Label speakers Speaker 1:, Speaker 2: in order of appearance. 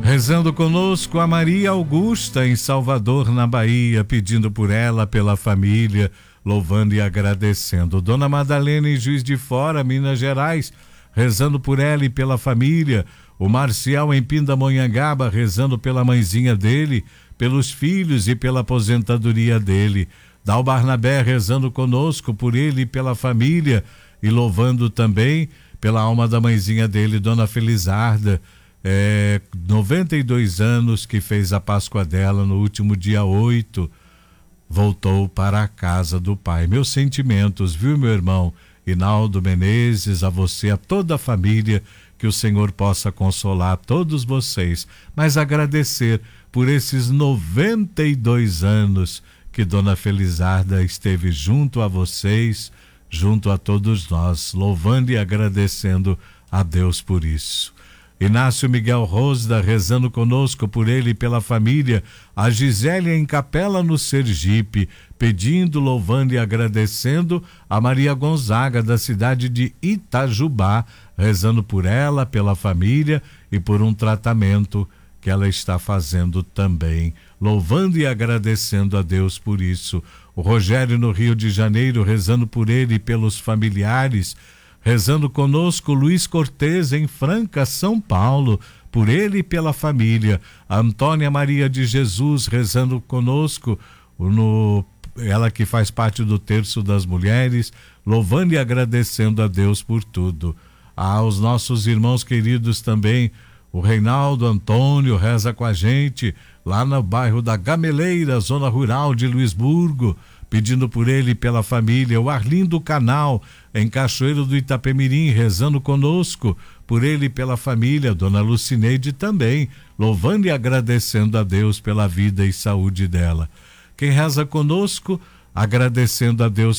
Speaker 1: Rezando conosco a Maria Augusta em Salvador, na Bahia, pedindo por ela, pela família, louvando e agradecendo. Dona Madalena em Juiz de Fora, Minas Gerais, rezando por ela e pela família. O Marcial em Pindamonhangaba, rezando pela mãezinha dele, pelos filhos e pela aposentadoria dele. Dal Barnabé rezando conosco por ele e pela família e louvando também pela alma da mãezinha dele, Dona Felizarda, 92 anos, que fez a Páscoa dela no último dia 8, voltou para a casa do Pai. Meus sentimentos, viu, meu irmão Hinaldo Menezes, a você, a toda a família, que o Senhor possa consolar todos vocês, mas agradecer por esses 92 anos que Dona Felizarda esteve junto a vocês, junto a todos nós, louvando e agradecendo a Deus por isso. Inácio Miguel Rosda rezando conosco por ele e pela família. A Gisele em Capela no Sergipe, pedindo, louvando e agradecendo a Maria Gonzaga da cidade de Itajubá, rezando por ela, pela família e por um tratamento que ela está fazendo também, louvando e agradecendo a Deus por isso. O Rogério no Rio de Janeiro, rezando por ele e pelos familiares. Rezando conosco Luiz Cortez em Franca, São Paulo, por ele e pela família. A Antônia Maria de Jesus rezando conosco, ela que faz parte do Terço das Mulheres, louvando e agradecendo a Deus por tudo. Aos nossos irmãos queridos também, o Reinaldo Antônio reza com a gente lá no bairro da Gameleira, zona rural de Luisburgo, pedindo por ele e pela família. O Arlindo Canal em Cachoeiro do Itapemirim, rezando conosco por ele e pela família. Dona Lucineide também, louvando e agradecendo a Deus pela vida e saúde dela. Quem reza conosco, agradecendo a Deus